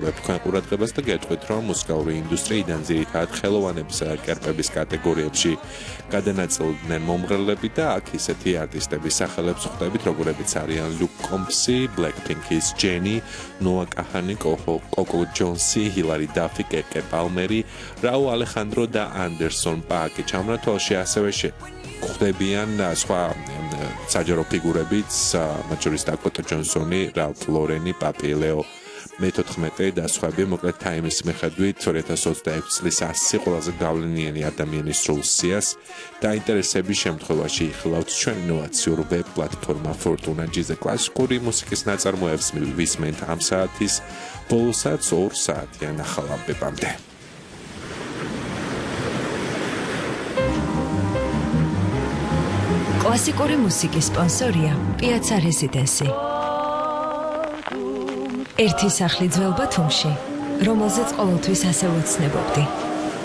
ვისურვებთ თქვენ ყურადღებას და გეტყვით, რომ მუსიკალური ინდუსტრიიდან ძირითადად ხელოვანებისა და კერპების კატეგორიებში გადანაწილდნენ მომღერლები და აქ ისეთი არტისტების სახელებს ხვდებით, როგორებიც არიან Luke Combs, Blackpink-ის Jennie, Noah Kahan, Coco Jones, Hilary Duff, Keke Palmer, Rauw Alejandro და Anderson Paak. ჩამრთვალში ასევე ხვდებიან სხვა საჯარო ფიგურებიც, მათ შორის Dakota Johnson-ი, Ralph Lauren-ი, Papi Leo მე-14 და სხვაები, მოკლედ Time-ის მიხედვით 2026 წლის 100 ყველაზე გავლენიანი ადამიანის სრულს სიას დაინტერესების შემთხვევაში იხილავთ ჩვენ ინოვაციურ ვებ პლატფორმა Fortuna G-ზე კლასიკური მუსიკის ნაწარმოებს ვისმენთ ამ საათის ბოლოსაც 2 საათიან ახალამბებამდე. კლასიკური მუსიკის სპონსორია Piazza Residency. ერთი სახლი ძველ ბათუმში, რომელზეც ყოველთვის ასე ვოცნებობდი.